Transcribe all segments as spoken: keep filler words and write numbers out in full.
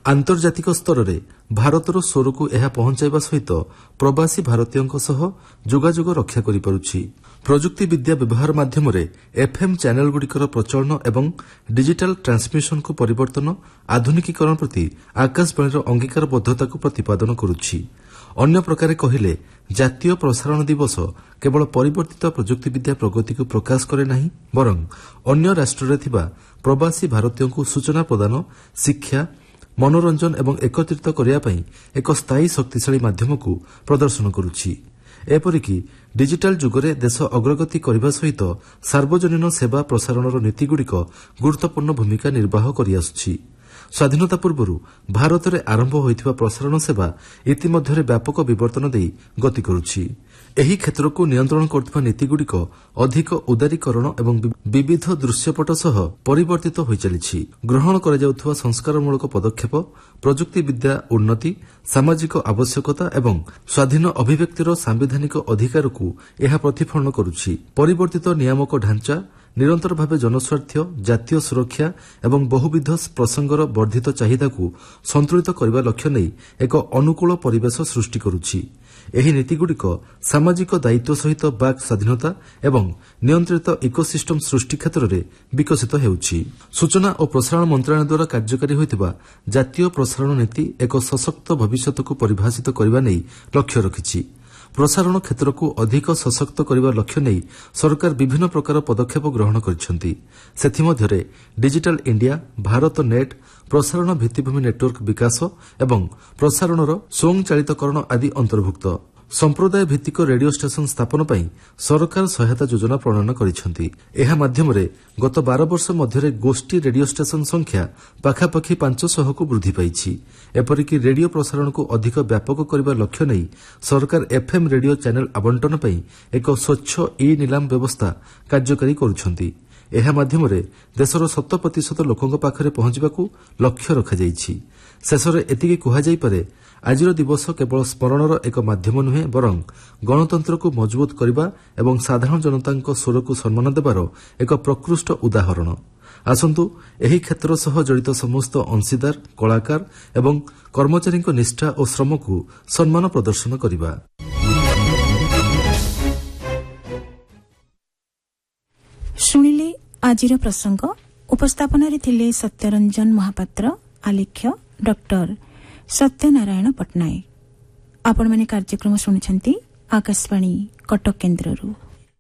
आंतर्जातिक स्तर में भारतर स्वर को यह पहुंचाइबा सहित प्रवासी भारतीयों सह जोगाजोग रक्षा करिपारुछि। प्रजुक्ति विद्या व्यवहार माध्यम एफएम चैनल गुड़िकर प्रचलन एवं डिजिटल ट्रांसमिशन को परिवर्तन आधुनिकीकरण प्रति आकाशवाणी अंगीकारबद्धता को प्रतिपादन करुछि। अन्य प्रकार कहले जातीय प्रसारण दिवस केवल परिवर्तित प्रजुक्तिविद्या प्रगति को प्रकाश करे नहीं, बरं अन्य राष्ट्र थिबा प्रवासी भारतीयों को सूचना प्रदान, शिक्षा, मनोरंजन एवं एकत्रित करिया पई एक स्थायी शक्तिशाली माध्यम को प्रदर्शन करुछि। एपरिकी डिजिटल जुगरे देश अग्रगति करने सहित सार्वजनीन सेवा प्रसारण नीतिगुड़िक गुरुत्वपूर्ण भूमिका निर्वाह करिआसुछि। स्वाधीनता पूर्व भारत में आरंभ होइथिबा प्रसारण सेवा इतिमध्य व्यापक विवर्तन दे गति करुछि। एही क्षेत्र को नियंत्रण करथिबा नीतिगुड़िक अधिक उदारीकरण एवं विविध दृश्यपट सह परिवर्तित होई चलिछि। ग्रहण करा जाउथबा संस्कारमूलक पदक्षेप, प्रजुक्ति विद्या उन्नति, सामाजिक आवश्यकता एवं स्वाधीन अभिव्यक्तिर सांविधानिक अधिकार को यह प्रतिफलन करुछि। परिवर्तित नियामक ढांचा निरंतर भाव जनस्वार्थ, जातीय सुरक्षा एवं बहुविध प्रसंगर वर्धित चाहिदा को संतुलित करने लक्ष्य नहीं एक अनुकूल परिवेश सृष्टि करुछि। एही नीतिगुड़िक सामाजिक दायित्व सहित बाक स्वाधीनता एवं नियंत्रित इकोसिस्टम सृष्टि क्षेत्र में विकसित हेउछि। सूचना और प्रसारण मंत्रालय द्वारा कार्यकारी होइतिबा जातीय प्रसारण नीति एक सशक्त भविष्य को परिभाषित करने नहीं लक्ष्य रखिछि। प्रसारण क्षेत्र को अधिक सशक्त करने लक्ष्य नहीं सरकार विभिन्न प्रकार पदक्षेप ग्रहण करिसेंति। सेथिमध्यरे डिजिटल इंडिया, भारत नेट, प्रसारण भित्तिभूमि नेटवर्क विकास एवं प्रसारणर स्वयंचालितकरण आदि अंतर्भुक्त। संप्रदाय भित्तिक रेडियो स्टेशन स्थापन पई सरकार सहायता योजना प्रणयन करिसेंति। एहा माध्यमरे गत बारह वर्ष मध्यरे गोष्ठी रेडियो स्टेशन संख्या पाखापाखि पांच सौ को वृद्धि पाइछि। एपरिकी रेडियो प्रसारण को अधिक व्यापक करने लक्ष्य नहीं सरकार एफएम रेडियो चैनल आवंटन पई एक स्वच्छ ई नीलाम व्यवस्था कार्यकारी करुछंती। एहा माध्यमरे देशर शत प्रतिशत लोकंक पाखरे पहुंचबाकू लक्ष्य रखाଯାଇଛି। शेषरे एतिकी कुहाଯାଇ पारे आजिर दिवस केवल स्मरणर एक माध्यम नुहे, बरं गणतंत्र को मजबूत करने एवं साधारण जनता स्वर को सम्मान देवार एक प्रकृष्ट उदाहरण। आसंतु एही क्षेत्र सह जड़ित समस्त अंशीदार, कलाकार एवं कर्मचारी निष्ठा और श्रम को सम्मान प्रदर्शन करवा। शुणिले आजिर प्रसंग। उपस्थापन थिले सत्यरंजन महापात्र, आलेख्य डॉक्टर सत्यनारायण पट्टनायक। आपण माने कार्यक्रम शुणुछंती आकाशवाणी कटक केन्द्ररू।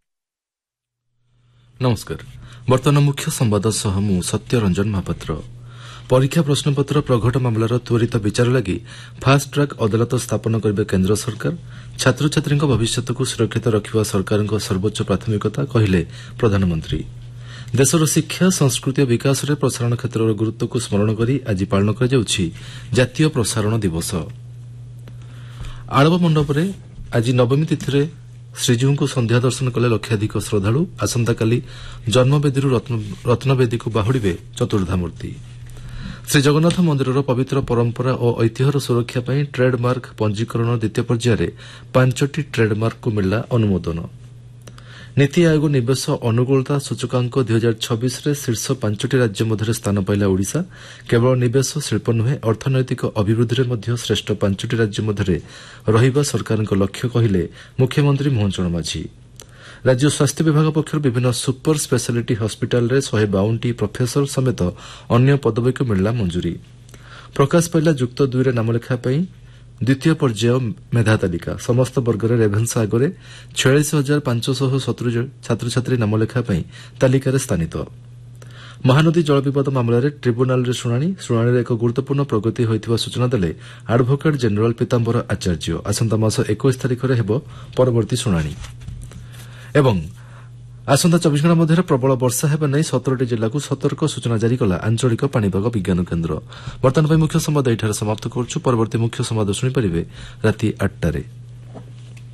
नमस्कार। वर्तमान मुख्य संवाद सह मु सत्यरंजन महापात्र। परीक्षा प्रश्नपत्र प्रघट मामलार त्वरित विचार लगी फास्ट ट्रैक अदालत स्थापन करेंगे केन्द्र सरकार। छात्र छात्री भविष्य को सुरक्षित रखा सरकार सर्वोच्च प्राथमिकता कहले प्रधानमंत्री। देशर शिक्षा, संस्कृति और विकास में प्रसारण क्षेत्र गुरुत्व को स्मरण कर आज पालन कर जातीय प्रसारण दिवस। आळव मंडप आज नवमी तिथि श्रीजीव को संध्या दर्शन कले लक्षाधिक श्रद्धालु। आसंताकाली जन्मवेदी रत्नवेदी को बाहुड़े चतुर्धामूर्ति। श्री जगन्नाथ मंदिर पवित्र परंपरा और ऐतिह्यर सुरक्षा पर ट्रेडमार्क पंजीकरण द्वितीय पर्यायर पांचटी ट्रेडमार्क को मिला अनुमोदन। नीति आयोग निवेश अनुकूलता सूचकांक दुई हजार छब्बीस शीर्ष पांचटी राज्य मध्य स्थान पाइला ओडिशा। केवल निवेश शिल्प नुहे, अर्थनैतिक अभिवृद्धि में श्रेष्ठ पांचटी राज्य मध्य रहिबा सरकार लक्ष्य कहले मुख्यमंत्री मोहन चरण माझी। राज्य स्वास्थ्य विभाग पक्षर विभिन्न सुपर स्पेशालिटी हस्पिटाल रे शहे बावनटी प्रोफेसर समेत अन्य पदवी को मिलला मंजूरी। प्रकाश पाइला जुक्त दुई नामलेखा द्वितीय पर्याय मेधा तालिका। समस्त वर्ग में रेभेन्सा आगे छियालीस हजार पांचशह सतुरी छात्र छात्री नामलेखा तालिकार स्थानित। महानदी जल विवाद मामलें ट्रिब्यूनाल शुणाणी शुणाणी एक गुरुत्वपूर्ण प्रगति होइथिबा सूचना देले एडवोकेट जेनेराल पीताम्बर आचार्य। आसंता मास इक्कीस तारिख में हेबो परवर्ती शुणाणी। एवं आसंता चौबीस घंटा मध्य प्रबल वर्षा हेबा नै सतरटी जिला को सतर्क सूचना जारी कला आंचलिक पाणीपाग विज्ञान केन्द्र। वर्तमान मुख्य संवाद एठारे समाप्त करूछु। परवर्ती मुख्य संवाद शुणी पारिबे राति आठ टारे।